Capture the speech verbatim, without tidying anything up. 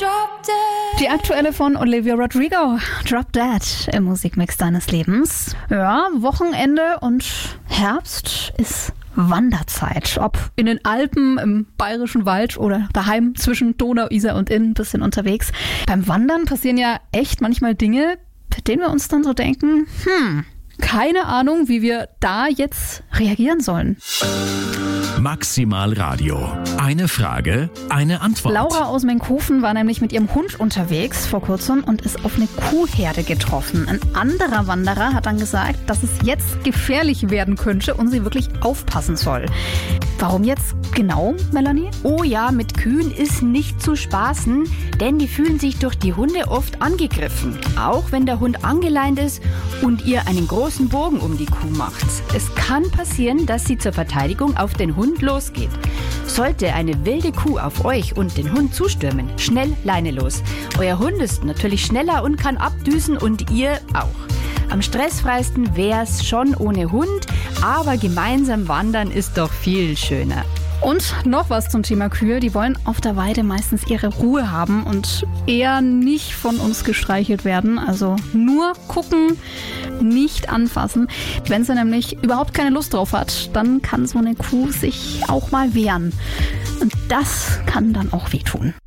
Die aktuelle von Olivia Rodrigo, Drop Dead, im Musikmix deines Lebens. Ja, Wochenende und Herbst ist Wanderzeit. Ob in den Alpen, im Bayerischen Wald oder daheim zwischen Donau, Isar und Inn, ein bisschen unterwegs. Beim Wandern passieren ja echt manchmal Dinge, bei denen wir uns dann so denken, hm, keine Ahnung, wie wir da jetzt reagieren sollen. Maximal Radio. Eine Frage, eine Antwort. Laura aus Menkhofen war nämlich mit ihrem Hund unterwegs vor kurzem und ist auf eine Kuhherde getroffen. Ein anderer Wanderer hat dann gesagt, dass es jetzt gefährlich werden könnte und sie wirklich aufpassen soll. Warum jetzt genau, Melanie? Oh ja, mit Kühen ist nicht zu spaßen, denn die fühlen sich durch die Hunde oft angegriffen. Auch wenn der Hund angeleint ist und ihr einen großen Bogen um die Kuh macht. Es kann passieren, dass sie zur Verteidigung auf den Hund losgeht. Sollte eine wilde Kuh auf euch und den Hund zustürmen, schnell Leine los. Euer Hund ist natürlich schneller und kann abdüsen und ihr auch. Am stressfreisten wär's schon ohne Hund, aber gemeinsam wandern ist doch viel schöner. Und noch was zum Thema Kühe. Die wollen auf der Weide meistens ihre Ruhe haben und eher nicht von uns gestreichelt werden. Also nur gucken, nicht anfassen. Wenn sie nämlich überhaupt keine Lust drauf hat, dann kann so eine Kuh sich auch mal wehren. Und das kann dann auch wehtun.